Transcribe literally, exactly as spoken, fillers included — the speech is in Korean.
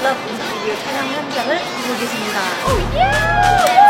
클럽 뮤직비디오 촬영 현장을 보고 계십니다. 오, 예!